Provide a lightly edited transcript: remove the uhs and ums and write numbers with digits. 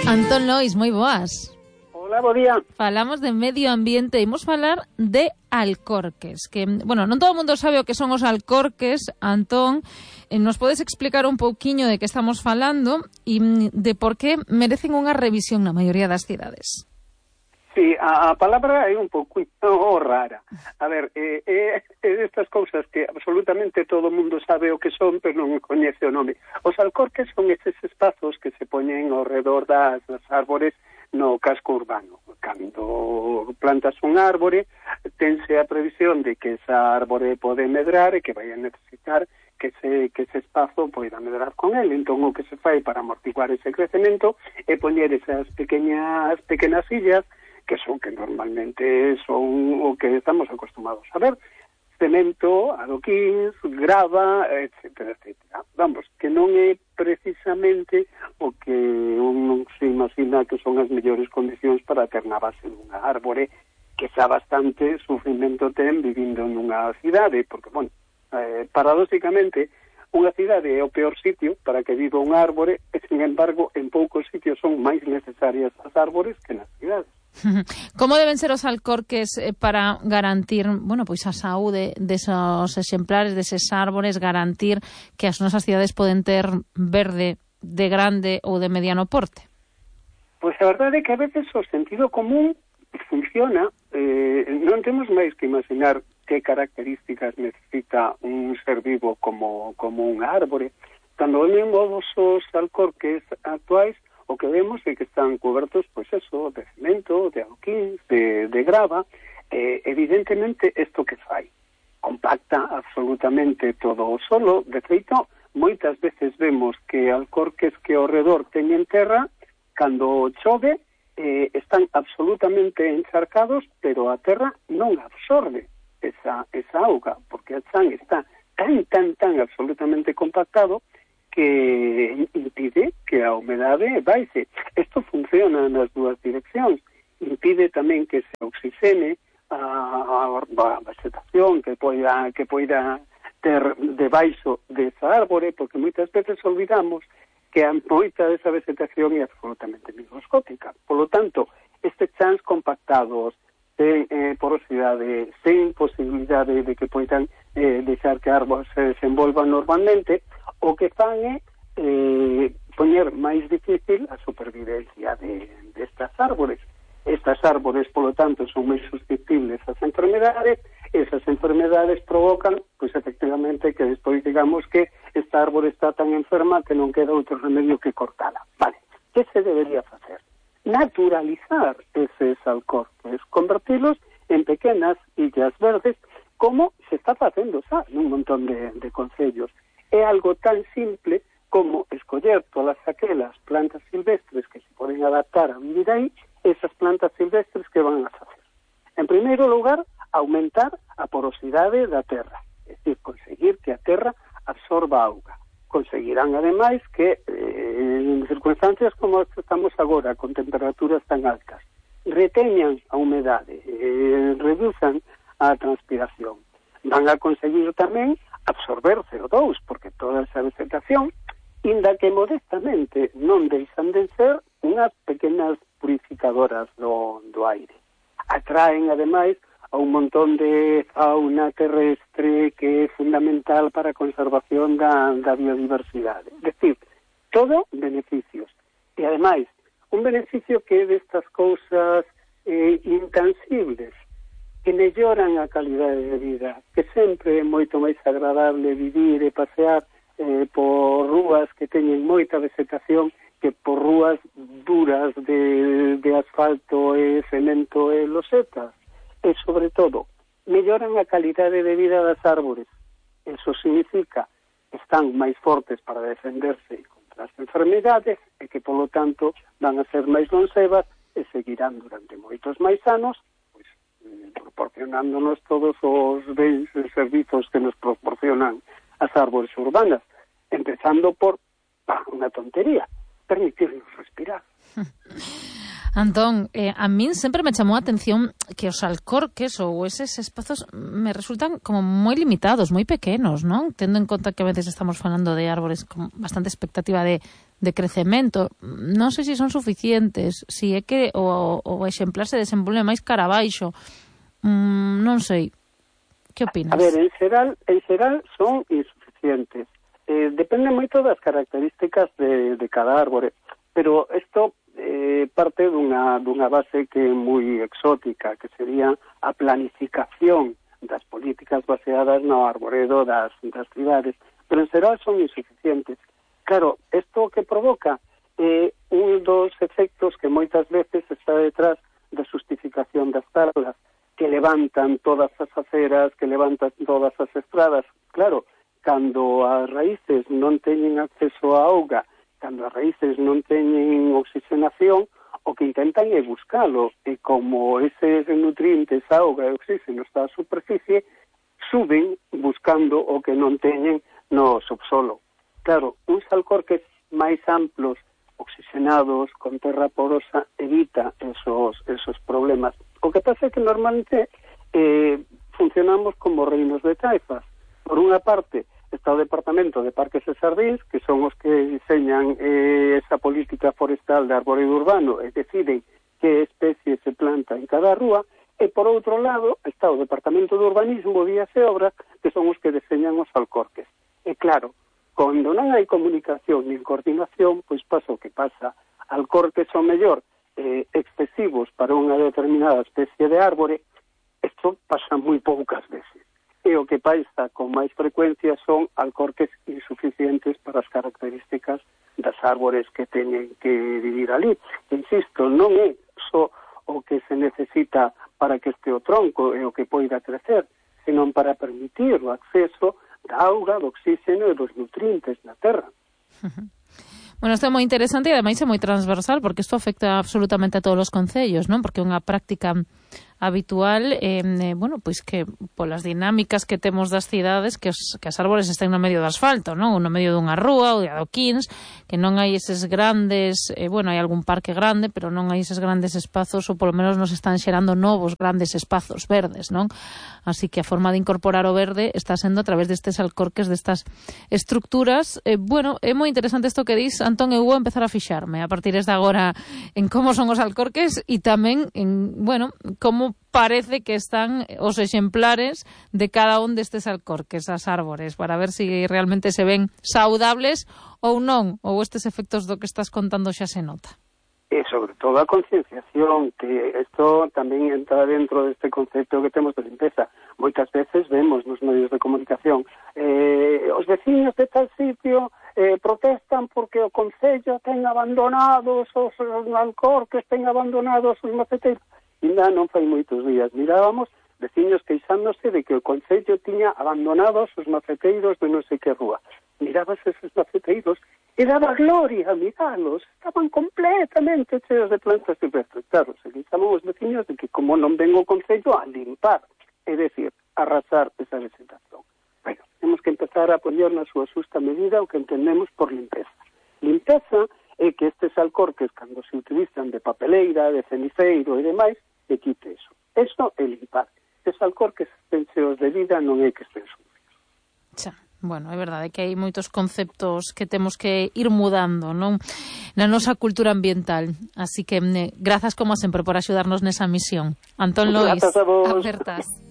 Antón Lois, moi boas. Hola, bo día. Falamos de medio ambiente, imos falar de alcorques, que, bueno, non todo o mundo sabe o que son os alcorques. Antón, nos podes explicar un pouquiño de que estamos falando e de por que merecen unha revisión na maioría das cidades? Sí, a palabra é un pouco rara. A ver, é destas cousas que absolutamente todo o mundo sabe o que son, pero non coñece o nome. Os alcorques son eses espazos que se poñen ao redor das árbores no casco urbano. Cando plantas un árbore, tense a previsión de que esa árbore pode medrar e que vai a necesitar que ese espazo poida medrar con el. Entón, o que se fai para amortiguar ese crecemento é poñer esas pequenas sillas que normalmente son o que estamos acostumados a ver: cemento, adoquíns, grava, etcétera, etcétera. Vamos, que non é precisamente o que un se imagina que son as mellores condicións para ter na base dunha árbore, que xa bastante sufrimento ten vivindo nunha cidade, porque, bueno, paradóxicamente, unha cidade é o peor sitio para que viva un árbore, e, sin embargo, en poucos sitios son máis necesarias as árbores que nas cidades. Como deben ser os alcorques para garantir, bueno, pois a saúde desos exemplares, deses árbores, garantir que as nosas cidades poden ter verde de grande ou de mediano porte? Pois a verdade é que a veces o sentido común funciona. Non temos máis que imaginar que características necesita un ser vivo como un árbore. Cando vemos os alcorques actuais, o que vemos é que están cobertos, pois eso, de cemento, de adoquíns, de grava. Evidentemente, isto que fai? Compacta absolutamente todo o solo. De feito, moitas veces vemos que alcorques que ao redor teñen terra, cando chove, están absolutamente encharcados, pero a terra non absorbe esa auga, porque o chan está tan absolutamente compactado que impide que a humedade baixe. Isto funciona nas dúas direccións. Impide tamén que se oxigene a vegetación que poida ter debaixo desa árbore, porque moitas veces olvidamos que a moita desa vegetación é absolutamente microscópica. Por lo tanto, estes chans compactados, sen porosidade, sen posibilidade de que poidan deixar que a árbore se desenvolva normalmente, o que fan é poñer máis difícil a supervivencia destas árbores. Estas árbores, polo tanto, son máis susceptibles ás enfermedades. Esas enfermedades provocan, pois, efectivamente, que despois digamos que esta árbore está tan enferma que non queda outro remedio que cortala. Vale, que se debería facer? Naturalizar eses alcorques, convertilos en pequenas illas verdes, como se está facendo xa nun montón de concellos. É algo tan simple como escoller todas aquelas plantas silvestres que se poden adaptar a vivir aí, esas plantas silvestres que van a facer. En primeiro lugar, aumentar a porosidade da terra, é dicir, conseguir que a terra absorba auga. Conseguirán, ademais, que en circunstancias como as que estamos agora, con temperaturas tan altas, reteñan a humedade, reduzan a transpiración. Van a conseguir tamén absorber CO2, porque toda esa vegetación, inda que modestamente, non deixan de ser unhas pequenas purificadoras do aire. Atraen, ademais, a un montón de fauna terrestre que é fundamental para a conservación da biodiversidade. É dicir, todo beneficios. E, ademais, un beneficio que é destas cousas intangibles, que melloran a calidade de vida, que sempre é moito máis agradable vivir e pasear por rúas que teñen moita vegetación que por rúas duras de asfalto e cemento e losetas. E, sobre todo, melloran a calidade de vida das árbores. Eso significa que están máis fortes para defenderse contra as enfermedades e que, polo tanto, van a ser máis longevas e seguirán durante moitos máis anos proporcionándonos todos os bens e servizos que nos proporcionan as árbores urbanas, empezando por unha tontería, permitirnos respirar. Antón, a min sempre me chamou a atención que os alcorques ou eses espazos me resultan como moi limitados, moi pequenos, non? Tendo en conta que a veces estamos falando de árbores con bastante expectativa de crecemento. Non sei se son suficientes, se é que o exemplar se desenvolve máis cara abaixo. Non sei. Que opinas? A ver, en xeral son insuficientes. Depende moito das características de cada árbore, pero isto parte dunha base que é moi exótica, que sería a planificación das políticas baseadas no arboredo das cidades, pero en xeral son insuficientes. Claro, isto que provoca un dos efectos que moitas veces está detrás da justificación das pardas, que levantan todas as aceras, que levantan todas as estradas. Claro, cando as raíces non teñen acceso á auga, cando as raíces non teñen oxigenación, o que intentan é buscalo, e como eses nutrientes, auga e oxígeno está á superficie, suben buscando o que non teñen no subsolo. Claro, uns alcorques máis amplos, oxigenados, con terra porosa, evita esos problemas. O que pasa é que normalmente funcionamos como reinos de taifas. Por unha parte, está o Departamento de Parques e Xardíns, que son os que diseñan esa política forestal de arboredo urbano e deciden que especie se planta en cada rúa, e por outro lado está o Departamento de Urbanismo, Vías e Obras, que son os que diseñan os alcorques. E claro, cando non hai comunicación nin coordinación, pois pasa o que pasa. Alcorques son mellor excesivos para unha determinada especie de árbore, isto pasa moi poucas veces. E o que pasa con máis frecuencia son alcorques insuficientes para as características das árbores que teñen que vivir ali. Insisto, non é só o que se necesita para que este o tronco e o que poida crecer, senón para permitir o acceso da auga, do oxígeno e dos nutrientes na terra. Bueno, isto é moi interesante e ademais é moi transversal, porque isto afecta absolutamente a todos os concellos, non? Porque é unha práctica habitual, bueno, pois que polas dinámicas que temos das cidades, que as árbores estén no medio do asfalto, non? Ou no medio dunha rúa ou de adoquíns, que non hai eses grandes, bueno, hai algún parque grande, pero non hai eses grandes espazos, ou polo menos nos están xerando novos grandes espazos verdes, non? Así que a forma de incorporar o verde está sendo a través destes alcorques, destas estructuras. Bueno, é moi interesante isto que dis, Antón. Eu vou empezar a fixarme a partir de agora en como son os alcorques e tamén en, bueno, como parece que están os exemplares de cada un destes alcorques, as árbores, para ver se realmente se ven saudables ou non, ou estes efectos do que estás contando xa se nota. E sobre todo a concienciación, que isto tamén entra dentro deste concepto que temos de limpeza. Moitas veces vemos nos medios de comunicación os veciños de tal sitio protestan porque o Concello ten abandonados os alcorques, ten abandonados os maceteiros. Ainda non fai moitos días mirábamos veciños queixándose de que o Concello tiña abandonados os maceteiros de non sei que rúa. Mirabas esos maceteiros e daba gloria a miralos, estaban completamente cheos de plantas silvestres. Claro, se queixaban os veciños de que como non ven o Concello a limpar, é dicir, arrasar esa vegetación. Bueno, temos que empezar a poñer na súa xusta medida o que entendemos por limpeza. Limpeza é que estes alcorques, cando se utilizan de papeleira, de ceniceiro e demais, se quite eso. Eso é limpar. Estes alcorques estén cheos de vida, non é que estén sucios. Xa. Bueno, é verdade que hai moitos conceptos que temos que ir mudando, non? Na nosa cultura ambiental. Así que grazas como sempre por axudarnos nesa misión. Antón Lois, grazas a vos. apertas.